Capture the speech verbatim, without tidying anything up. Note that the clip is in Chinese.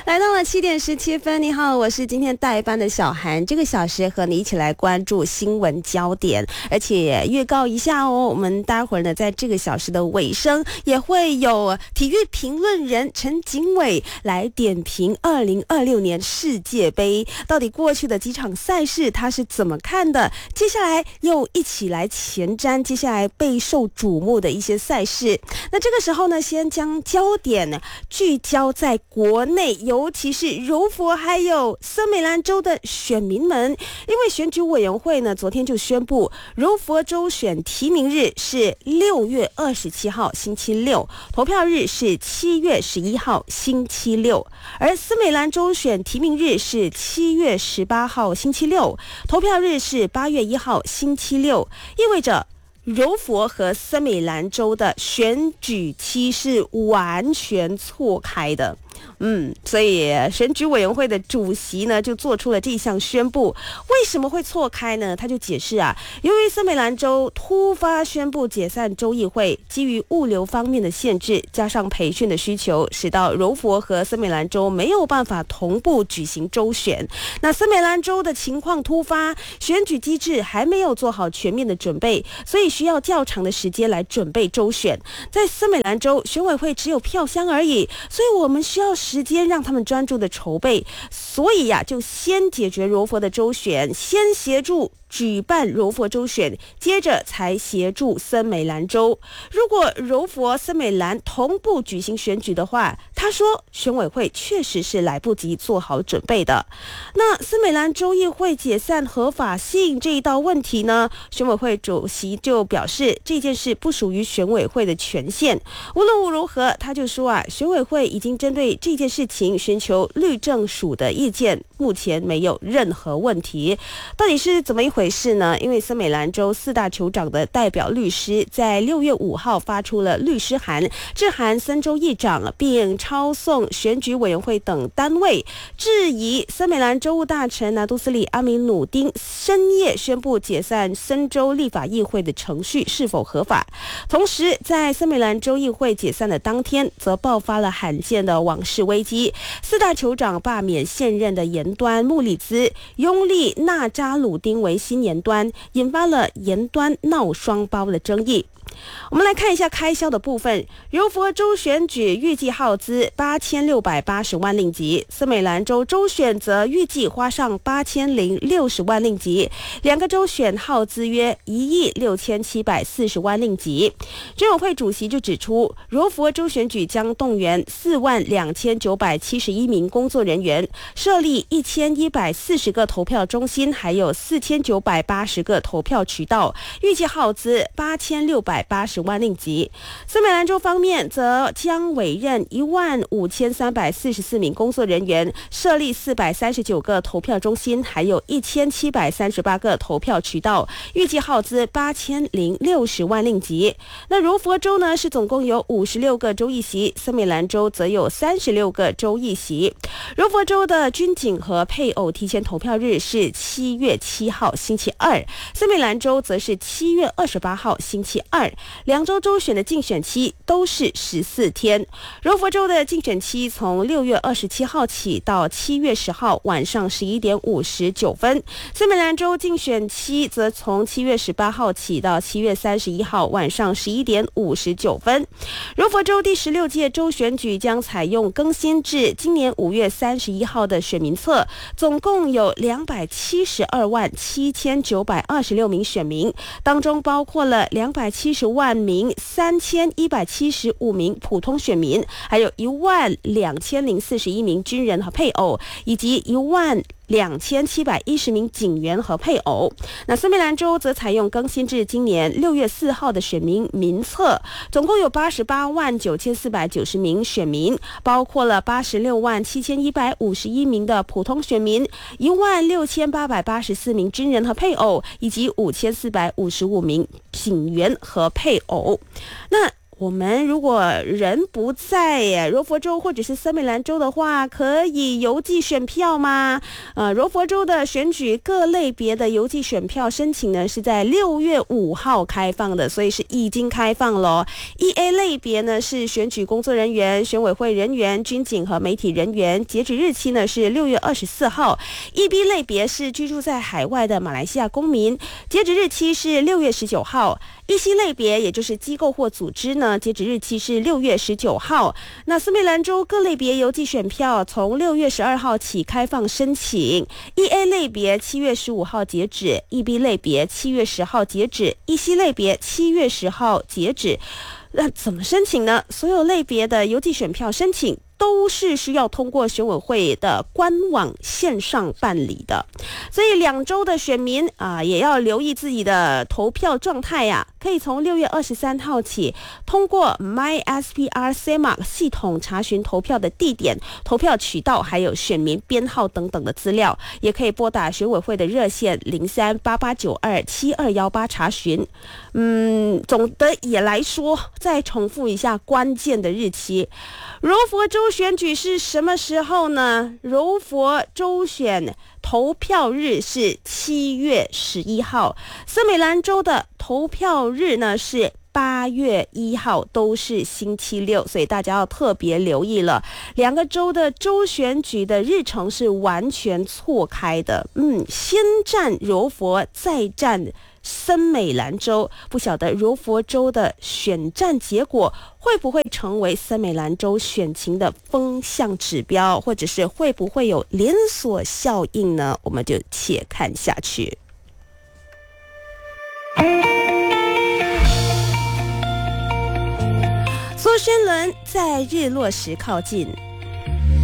来到了七点十七分，你好，我是今天代班的小涵。这个小时和你一起来关注新闻焦点，而且预告一下哦，我们待会儿呢，在这个小时的尾声也会有体育评论人陈景伟来点评二零二六年世界杯，到底过去的几场赛事他是怎么看的？接下来又一起来前瞻接下来备受瞩目的一些赛事。那这个时候呢，先将焦点聚焦在国内，尤其是柔佛还有森美兰州的选民们，因为选举委员会呢昨天就宣布，柔佛州选提名日是六月二十七号星期六，投票日是七月十一号星期六，而森美兰州选提名日是七月十八号星期六，投票日是八月一号星期六，意味着柔佛和森美兰州的选举期是完全错开的。嗯，所以选举委员会的主席呢就做出了这项宣布。为什么会错开呢？他就解释啊，由于森美兰州突发宣布解散州议会，基于物流方面的限制，加上培训的需求，使到柔佛和森美兰州没有办法同步举行州选。那森美兰州的情况突发，选举机制还没有做好全面的准备，所以需要较长的时间来准备州选。在森美兰州，选委会只有票箱而已，所以我们需要时间让他们专注的筹备，所以呀、啊，就先解决柔佛的州选，先协助举办柔佛州选，接着才协助森美兰州。如果柔佛、森美兰同步举行选举的话，他说选委会确实是来不及做好准备的。那森美兰州议会解散合法性这一道问题呢，选委会主席就表示这件事不属于选委会的权限。无论如何，他就说啊，选委会已经针对这件事情寻求律政署的意见，目前没有任何问题。到底是怎么一回事呢？因为森美兰州四大酋长的代表律师在六月五号发出了律师函，致函森州议长，并抄送选举委员会等单位，质疑森美兰州务大臣拿督斯里阿米努丁深夜宣布解散森州立法议会的程序是否合法。同时，在森美兰州议会解散的当天，则爆发了罕见的王室危机，四大酋长罢免现任的延端穆里兹，拥立纳扎鲁丁为新延端，引发了延端闹双胞的争议。我们来看一下开销的部分，柔佛州选举预计耗资八千六百八十万令吉，森美兰州州选则预计花上八千零六十万令吉，两个州选耗资约一亿六千七百四十万令吉。选委会主席就指出，柔佛州选举将动员四万两千九百七十一名工作人员，设立一千一百四十个投票中心，还有四千九百八十个投票渠道，预计耗资八千六百八十万令吉。森美兰州方面则将委任一万五千三百四十四名工作人员，设立四百三十九个投票中心，还有一千七百三十八个投票渠道，预计耗资八千零六十万令吉。那柔佛州呢是总共有五十六个州议席，森美兰州则有三十六个州议席。柔佛州的军警和配偶提前投票日是七月七号星期二，森美兰州则是七月二十八号星期二。两州州选的竞选期都是十四天。柔佛州的竞选期从六月二十七号起到七月十号晚上十一点五十九分，森美兰州竞选期则从七月十八号起到七月三十一号晚上十一点五十九分。柔佛州第十六届州选举将采用更新至今年五月三十一号的选民册，总共有两百七十二万七千九百二十六名选民，当中包括了两百七十万名三千一百七十五名普通选民，还有一万两千零四十一名军人和配偶，以及一万两千七百一十名警员和配偶。那森美兰州则采用更新至今年六月四号的选民名册，总共有八十八万九千四百九十名选民，包括了八十六万七千一百五十一名的普通选民，一万六千八百八十四名军人和配偶，以及五千四百五十五名警员和配偶。那我们如果人不在柔佛州或者是森美兰州的话，可以邮寄选票吗？呃，柔佛州的选举各类别的邮寄选票申请呢，是在六月五号开放的，所以是已经开放了。一 A 类别呢是选举工作人员、选委会人员、军警和媒体人员，截止日期呢是六月二十四号。一 B 类别是居住在海外的马来西亚公民，截止日期是六月十九号。一 C 类别也就是机构或组织呢，截止日期是六月十九号。那森美兰州各类别邮寄选票从六月十二号起开放申请。一 A 类别七月十五号截止，一 B 类别七月十号截止，一 C 类别七月十号截止。那怎么申请呢？所有类别的邮寄选票申请都是需要通过选委会的官网线上办理的，所以两州的选民啊、呃，也要留意自己的投票状态呀、啊。可以从六月二十三号起，通过 MySPR CMark 系统查询投票的地点、投票渠道，还有选民编号等等的资料，也可以拨打选委会的热线零三八八九二七二一八查询。嗯，总的也来说，再重复一下关键的日期。柔佛州选举是什么时候呢？柔佛州选投票日是七月十一号，森美兰州的投票日呢是八月一号，都是星期六，所以大家要特别留意了。两个州的州选举的日程是完全错开的。嗯，先占柔佛，再占森美兰州，不晓得柔佛州的选战结果会不会成为森美兰州选情的风向指标，或者是会不会有连锁效应呢？我们就且看下去。梭宣伦在日落时靠近。